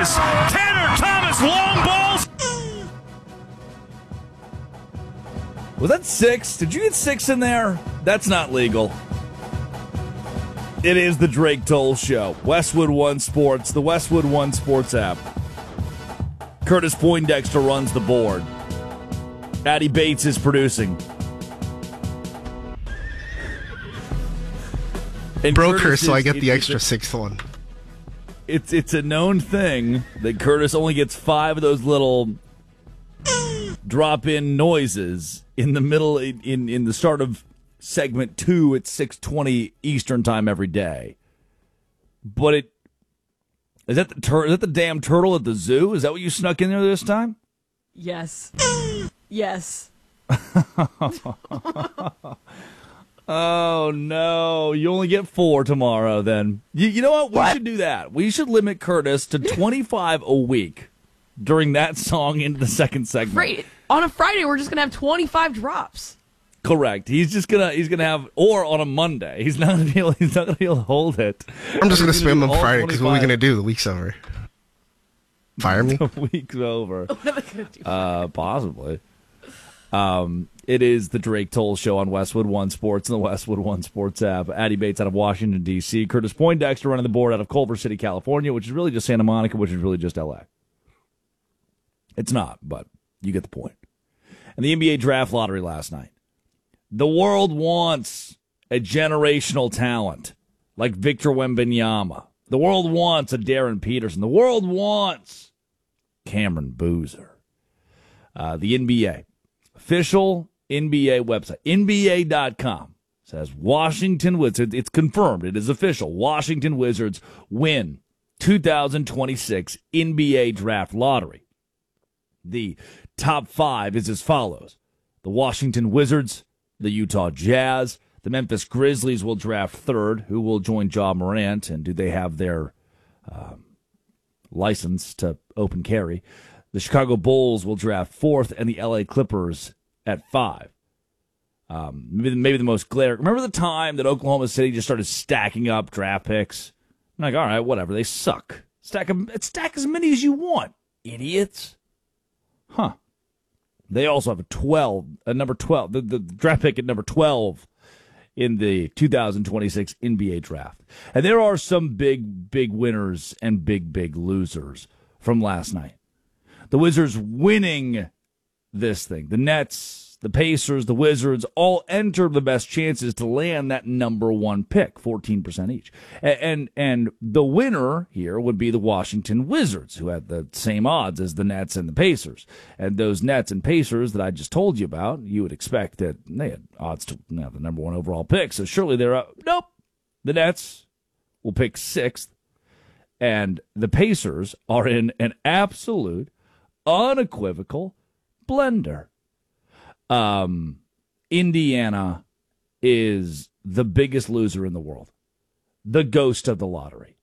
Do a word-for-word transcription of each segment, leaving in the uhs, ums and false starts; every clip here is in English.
Curtis. Tanner Thomas, long balls. Was that six? Did you get six in there? That's not legal. It is the Drake Toll Show. Westwood One Sports, the Westwood One Sports app. Curtis Poindexter runs the board. Addie Bates is producing. And Broke her, Curtis so is, I get the it, extra it's a, sixth one. It's it's a known thing that Curtis only gets five of those little drop-in noises in the middle, in, in, in the start of segment two at six twenty Eastern time every day. But it is that the tur- is that the damn turtle at the zoo? Is that what you snuck in there this time? Yes. Yes. Oh, no. You only get four tomorrow, then. You, you know what? We what? should do that. We should limit Curtis to twenty-five a week during that song into the second segment. Right. On a Friday, we're just going to have twenty-five drops. Correct. He's just gonna he's gonna have, or on a Monday. He's not gonna be able, he's not gonna be able to hold it. I'm just gonna spam him Friday because what are we gonna do? The week's over. Fire me? The week's over. What are they gonna do? Uh, possibly. Um, it is the Drake Toll Show on Westwood One Sports and the Westwood One Sports app. Addie Bates out of Washington, D C Curtis Poindexter running the board out of Culver City, California, which is really just Santa Monica, which is really just L A. It's not, but you get the point. And the N B A draft lottery last night. The world wants a generational talent like Victor Wembanyama. The world wants a Darren Peterson. The world wants Cameron Boozer. Uh, the N B A. Official N B A website, N B A dot com, says Washington Wizards, it's confirmed, it is official, Washington Wizards win two thousand twenty-six N B A draft lottery. The top five is as follows. The Washington Wizards, the Utah Jazz, the Memphis Grizzlies will draft third, who will join Ja Morant, and do they have their um, license to open carry? The Chicago Bulls will draft fourth, and the L A Clippers at five. Um, maybe, maybe the most glaring. Remember the time that Oklahoma City just started stacking up draft picks? I'm like, all right, whatever. They suck. Stack them, stack as many as you want, idiots. Huh. They also have a twelve, a number twelve, the, the draft pick at number twelve in the two thousand twenty-six N B A draft. And there are some big, big winners and big, big losers from last night. The Wizards winning this thing. The Nets, the Pacers, the Wizards all enter the best chances to land that number one pick, fourteen percent each. And, and and the winner here would be the Washington Wizards, who had the same odds as the Nets and the Pacers. And those Nets and Pacers that I just told you about, you would expect that they had odds to have the number one overall pick. So surely they're up. Nope. The Nets will pick sixth. And the Pacers are in an absolute unequivocal blender. Um, Indiana is the biggest loser in the world. The ghost of the lottery.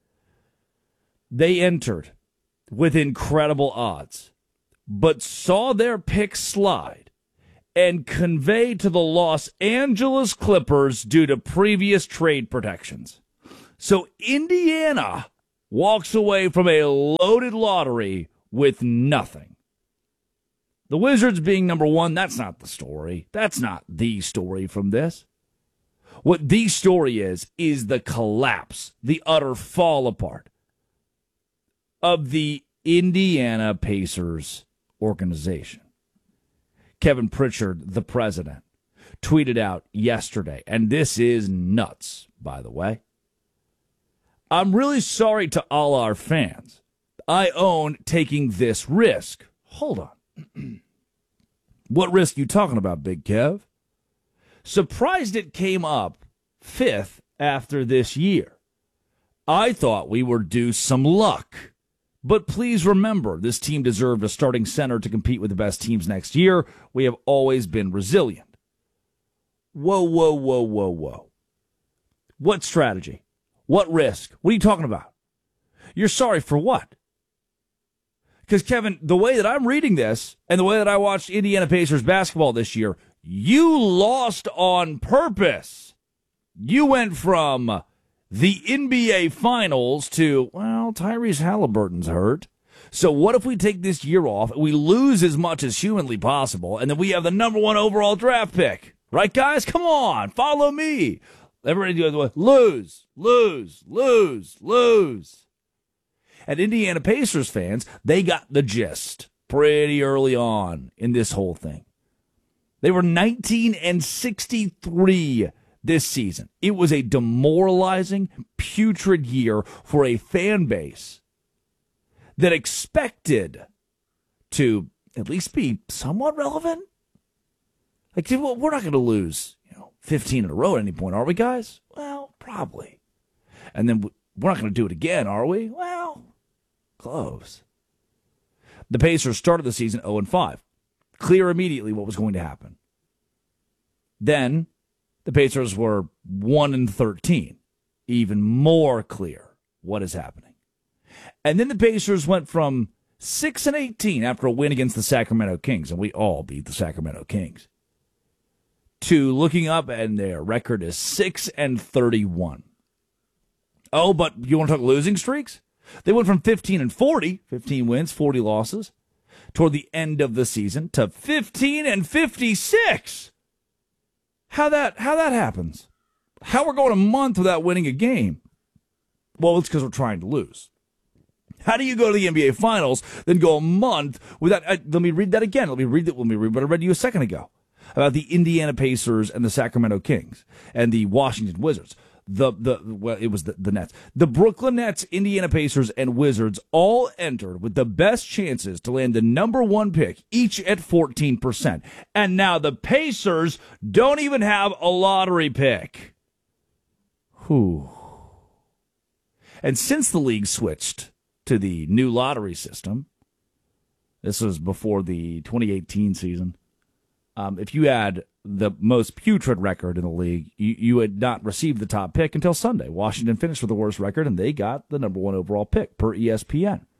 They entered with incredible odds, but saw their pick slide and convey to the Los Angeles Clippers due to previous trade protections. So Indiana walks away from a loaded lottery with nothing. The Wizards being number one, that's not the story. That's not the story from this. What the story is, is the collapse, the utter fall apart of the Indiana Pacers organization. Kevin Pritchard, the president, tweeted out yesterday, and this is nuts, by the way. I'm really sorry to all our fans. I own taking this risk. Hold on. What risk you talking about, Big Kev? Surprised it came up fifth after this year. I thought we were due some luck. But please remember, this team deserved a starting center to compete with the best teams next year. We have always been resilient. Whoa, whoa, whoa, whoa, whoa. What strategy? What risk? What are you talking about? You're sorry for what? Because, Kevin, the way that I'm reading this and the way that I watched Indiana Pacers basketball this year, you lost on purpose. You went from the N B A Finals to, well, well, Tyrese Halliburton's hurt. So what if we take this year off, we lose as much as humanly possible, and then we have the number one overall draft pick? Right, guys? Come on, follow me. Everybody do it. Lose, lose, lose, lose. And Indiana Pacers fans, they got the gist pretty early on in this whole thing. They were nineteen and sixty-three this season. It was a demoralizing, putrid year for a fan base that expected to at least be somewhat relevant. Like, well, we're not going to lose, you know, fifteen in a row at any point, are we, guys? Well, probably. And then we're not going to do it again, are we? Well, close. The Pacers started the season oh and five. Clear immediately what was going to happen. Then the Pacers were one and thirteen. Even more clear what is happening. And then the Pacers went from six and eighteen after a win against the Sacramento Kings, and we all beat the Sacramento Kings, to looking up and their record is six and thirty-one. Oh, but you want to talk losing streaks? They went from fifteen and forty, fifteen wins, forty losses, toward the end of the season to fifteen and fifty-six. How that how that happens? How we're going a month without winning a game? Well, it's because we're trying to lose. How do you go to the N B A Finals, then go a month without? Uh, let me read that again. Let me read it. Let me read what I read to you a second ago about the Indiana Pacers and the Sacramento Kings and the Washington Wizards. The the well, it was the, the Nets. The Brooklyn Nets, Indiana Pacers, and Wizards all entered with the best chances to land the number one pick, each at fourteen percent. And now the Pacers don't even have a lottery pick. Whew. And since the league switched to the new lottery system, this was before the twenty eighteen season, um, if you had the most putrid record in the league, you, you had not received the top pick until Sunday. Washington finished with the worst record, and they got the number one overall pick per E S P N.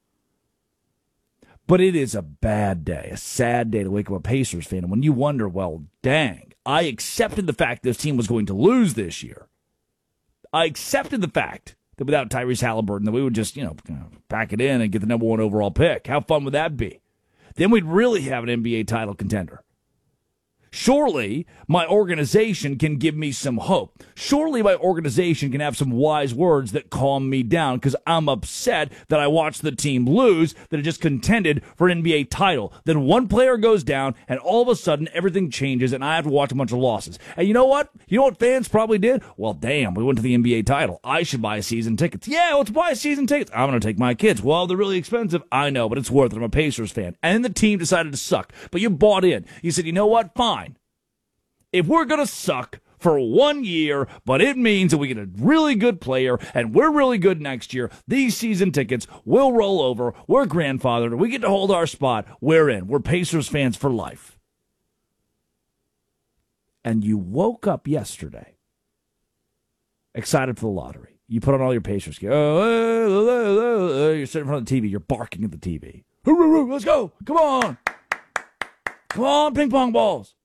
But it is a bad day, a sad day to wake up a Pacers fan. And when you wonder, well, dang, I accepted the fact this team was going to lose this year. I accepted the fact that without Tyrese Halliburton, that we would just, you know, pack it in and get the number one overall pick. How fun would that be? Then we'd really have an N B A title contender. Surely my organization can give me some hope. Surely my organization can have some wise words that calm me down, because I'm upset that I watched the team lose, that it just contended for an N B A title. Then one player goes down, and all of a sudden everything changes, and I have to watch a bunch of losses. And you know what? You know what fans probably did? Well, damn, we went to the N B A title. I should buy season tickets. Yeah, let's buy season tickets. I'm going to take my kids. Well, they're really expensive. I know, but it's worth it. I'm a Pacers fan. And the team decided to suck. But you bought in. You said, you know what? Fine. If we're going to suck for one year, but it means that we get a really good player and we're really good next year, these season tickets will roll over. We're grandfathered. We get to hold our spot. We're in. We're Pacers fans for life. And you woke up yesterday excited for the lottery. You put on all your Pacers gear. Oh, you're sitting in front of the T V. You're barking at the T V. Let's go. Come on. Come on, ping pong balls.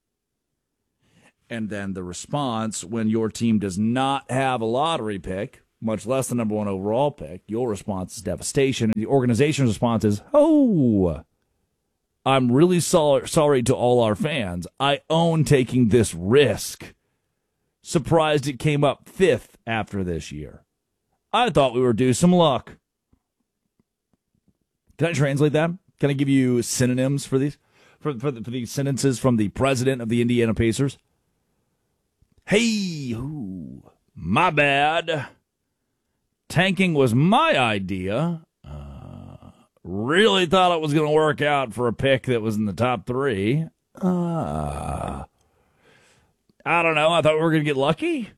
And then the response, when your team does not have a lottery pick, much less the number one overall pick, your response is devastation. The organization's response is, oh, I'm really so- sorry to all our fans. I own taking this risk. Surprised it came up fifth after this year. I thought we were due some luck. Can I translate that? Can I give you synonyms for these? For, for, the, for these sentences from the president of the Indiana Pacers? Hey, ooh, my bad. Tanking was my idea. Uh, really thought it was going to work out for a pick that was in the top three. Uh, I don't know. I thought we were going to get lucky.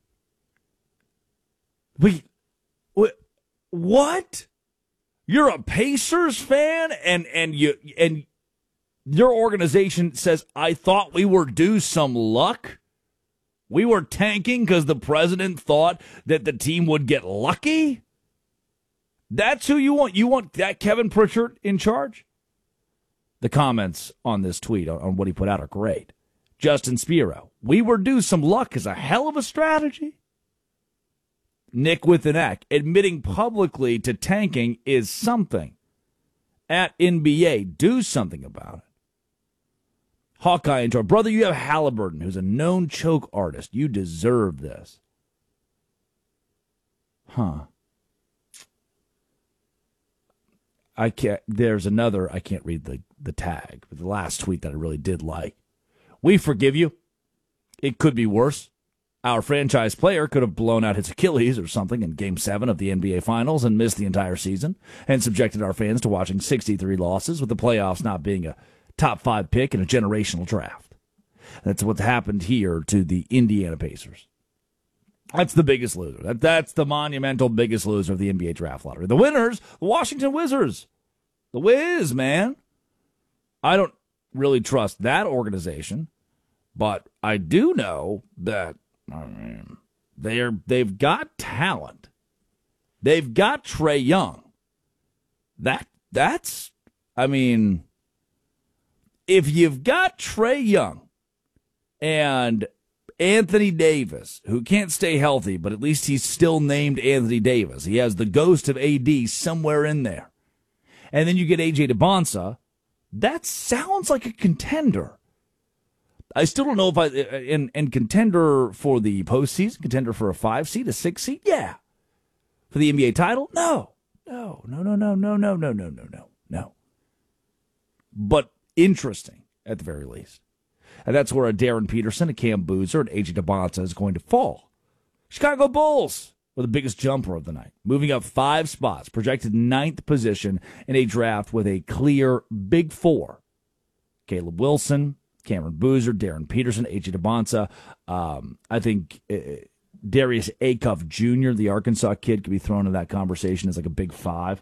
Wait, what? What? You're a Pacers fan, and and you and your organization says I thought we were due some luck. We were tanking because the president thought that the team would get lucky? That's who you want? You want that Kevin Pritchard in charge? The comments on this tweet, on, on what he put out, are great. Justin Spiro, we were due some luck is a hell of a strategy. Nick with an Eck, admitting publicly to tanking is something. At N B A, do something about it. Hawkeye intro. Brother, you have Halliburton, who's a known choke artist. You deserve this. Huh. I can't. There's another. I can't read the, the tag, but the last tweet that I really did like. We forgive you. It could be worse. Our franchise player could have blown out his Achilles or something in Game seven of the N B A Finals and missed the entire season and subjected our fans to watching sixty-three losses, with the playoffs not being a top five pick in a generational draft. That's what happened here to the Indiana Pacers. That's the biggest loser. That, that's the monumental biggest loser of the N B A draft lottery. The winners, the Washington Wizards. The Wiz, man. I don't really trust that organization, but I do know that I mean, they're, they've got talent. They've got Trae Young. That That's, I mean, if you've got Trae Young and Anthony Davis, who can't stay healthy, but at least he's still named Anthony Davis. He has the ghost of A D somewhere in there. And then you get A J DeBonsa. That sounds like a contender. I still don't know if I, in, in contender for the postseason, contender for a five seed, a six seed, yeah. For the N B A title, no. No, no, no, no, no, no, no, no, no, no, no. But interesting, at the very least. And that's where a Darren Peterson, a Cam Boozer, and A J DeBonsa is going to fall. Chicago Bulls were the biggest jumper of the night, moving up five spots, projected ninth position in a draft with a clear big four. Caleb Wilson, Cameron Boozer, Darren Peterson, A J DeBonsa. Um, I think uh, Darius Acuff Junior, the Arkansas kid, could be thrown in that conversation as like a big five.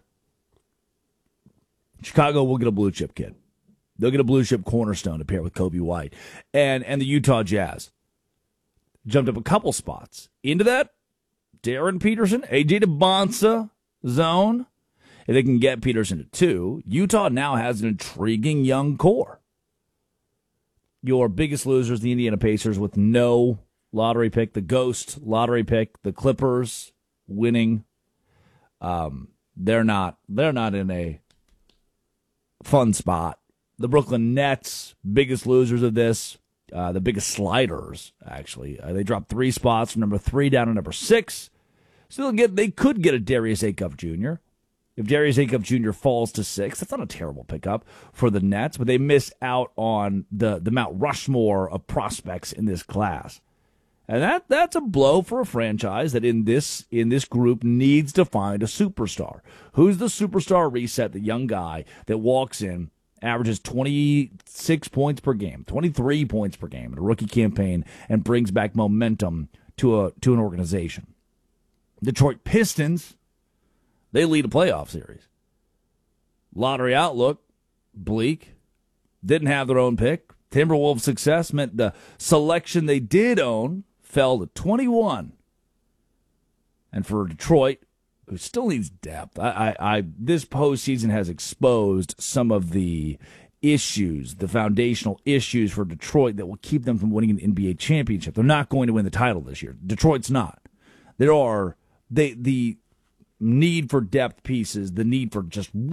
Chicago will get a blue chip kid. They'll get a blue chip cornerstone to pair with Kobe White. And and the Utah Jazz jumped up a couple spots into that Darren Peterson, A J DeBonsa zone. If they can get Peterson to two, Utah now has an intriguing young core. Your biggest losers, the Indiana Pacers, with no lottery pick, the ghost lottery pick, the Clippers winning. Um, they're not they're not in a fun spot. The Brooklyn Nets, biggest losers of this, uh, the biggest sliders, actually. Uh, they dropped three spots from number three down to number six. So they'll get, they could get a Darius Acuff Junior If Darius Acuff Junior falls to six, that's not a terrible pickup for the Nets, but they miss out on the, the Mount Rushmore of prospects in this class. And that that's a blow for a franchise that in this in this group needs to find a superstar. Who's the superstar reset, the young guy that walks in, averages twenty-six points per game, twenty-three points per game in a rookie campaign, and brings back momentum to a to an organization? Detroit Pistons, they lead a playoff series. Lottery outlook, bleak. Didn't have their own pick. Timberwolves' success meant the selection they did own fell to twenty-one. And for Detroit, who still needs depth, I, I, I this postseason has exposed some of the issues, the foundational issues for Detroit that will keep them from winning an N B A championship. They're not going to win the title this year. Detroit's not. There are they the need for depth pieces, the need for just